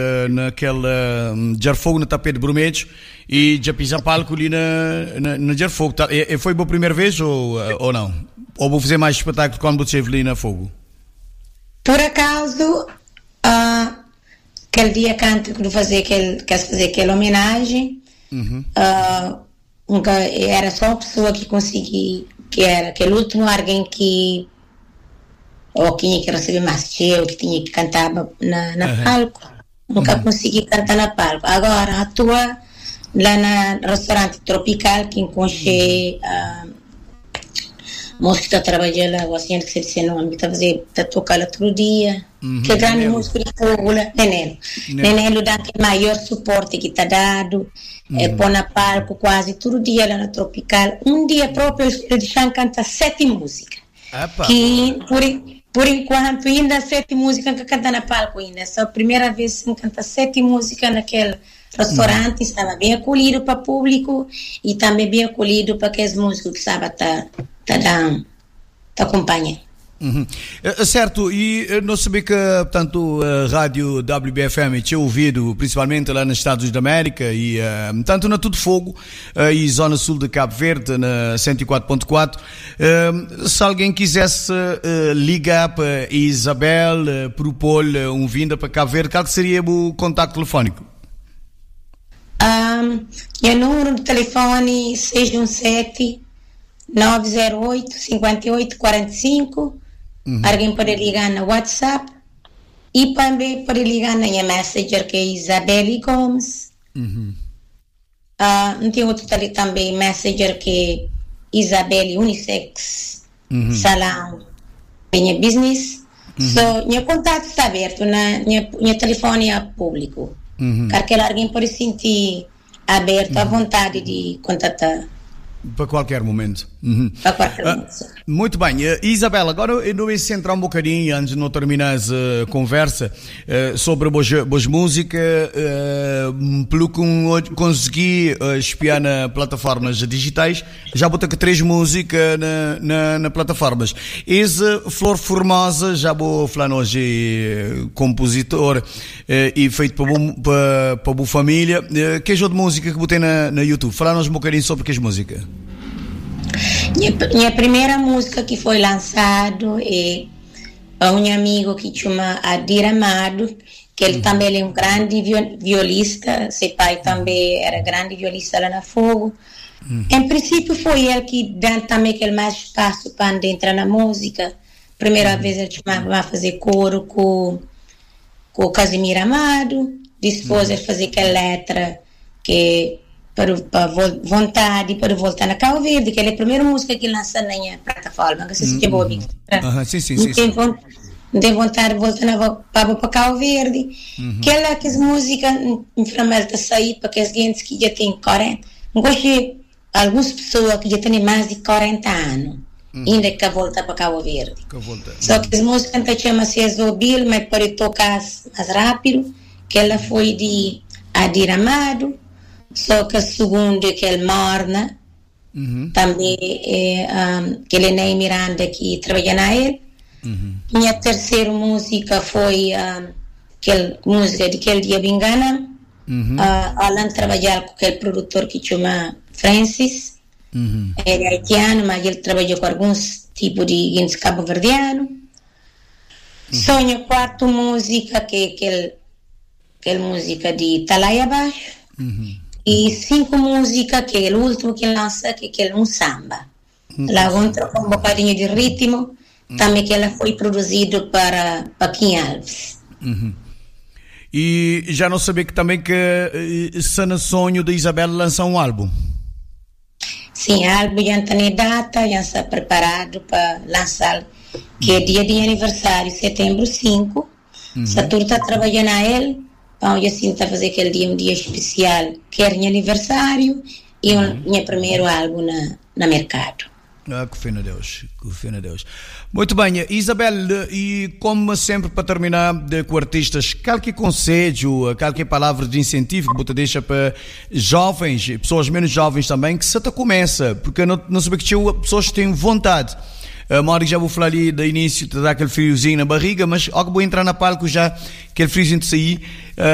naquele Jarfogo no tapete vermelho e já pisar palco ali na Jarfogo. Foi a primeira vez ou não? Ou vou fazer mais espetáculo quando você esteve ali na Fogo? Por acaso, aquele dia que eu fazer aquela homenagem, era só uma pessoa que consegui, que era aquele último alguém que ou tinha que receber mais cheio, que tinha que cantar na palco. Nunca consegui cantar na palco. Agora atua lá no restaurante tropical que encontrei moço que está trabalhando lá, assim que se disse nome, está tocando lá todo dia. Que grande músico de fogo lá, Nenelo dá aquele maior suporte que está dado, põe na palco quase todo dia lá na tropical. Um dia próprio ele deixa cantar 7 músicas. Que por enquanto ainda 7 músicas que canta na palco ainda. Essa é a primeira vez que canta 7 músicas naquele restaurante. Estava bem acolhido para o público e também bem acolhido para aqueles músicos que estava tá acompanhando. Certo, e não sabia que, portanto, a rádio WBFM tinha ouvido, principalmente lá nos Estados Unidos da América e, tanto na Tudo Fogo e Zona Sul de Cabo Verde, na 104.4. Se alguém quisesse ligar para Isabel, propor vinda para Cabo Verde, qual seria o contacto telefónico? Meu número de telefone 617-908-5845. Alguém pode ligar no WhatsApp e também pode ligar na minha Messenger, que é Isabelle Gomes. Tem outro também Messenger, que é Isabelle Unisex Salão minha business. Meu contato está aberto, meu telefone é público. Porque alguém pode sentir aberto à vontade de contatar. Para qualquer momento. Muito bem. Isabel, agora eu não ia centrar um bocadinho, antes de não terminar a conversa, sobre boas músicas, pelo que consegui espiar nas plataformas digitais, já botei que 3 músicas na plataformas. Esse Flor Formosa, já vou falar hoje, compositor e feito para a boa família. Que é de música que botei na YouTube? Falar-nos um bocadinho sobre que música. Minha primeira música que foi lançado é um amigo que chama Adir Amado, que ele também é um grande violista, seu pai também era grande violista lá na Fogo. Em princípio foi ele que dá também aquele mais espaço para entrar na música. Primeira vez ele chamava a fazer coro com o Casimiro Amado, depois ele fazia aquela letra que para vontade, para voltar na Cabo Verde, que é a primeira música que lança na minha plataforma, que se boa. Sim. Não tem vontade de voltar para Cabo Verde. Que as músicas, infelizmente, sair para aqueles gente que já têm 40. Não gosto de algumas pessoas que já têm mais de 40 anos, ainda que voltar para Cabo Verde. Só que as músicas chama-se Exobil, mas pode tocar mais rápido, que ela foi de Adir Amado. Só que a segunda, que é Morna, também que ele é Ney Miranda, que trabalha na ele. Minha terceira música foi aquela música de aquele dia Bingana. Além de trabalhar com aquele produtor que chama Francis, ele é haitiano, mas ele trabalhou com alguns tipos de gente cabo-verdiano. Sonho a quarta música, que é aquela música de Talai Abaixo. E 5 músicas, que é o último que lança, que é um samba. Ela entra com um bocadinho de ritmo, também que ela foi produzida para Kim Alves. E já não sabia que também que Sana Sonho da Isabela lançar um álbum. Sim, o álbum já tem data, já está preparado para lançar, que é dia de aniversário, setembro 5. Saturno está trabalhando a ele. Então, eu assim, está a fazer aquele dia um dia especial, que era meu aniversário e o meu primeiro álbum na mercado. Que fé na Deus, Muito bem, Isabel, e como sempre, para terminar com artistas, qualquer conselho, qualquer palavra de incentivo que você deixa para jovens, pessoas menos jovens também, que se até começa, porque não sabia que tinha pessoas que têm vontade. Mori, já vou falar ali do início, te dá aquele friozinho na barriga, mas ao que vou entrar na palco já, aquele friozinho de sair,